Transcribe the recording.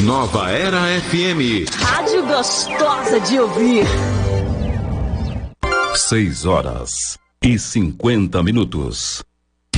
Nova Era FM. Rádio gostosa de ouvir. 6 horas e 50 minutos.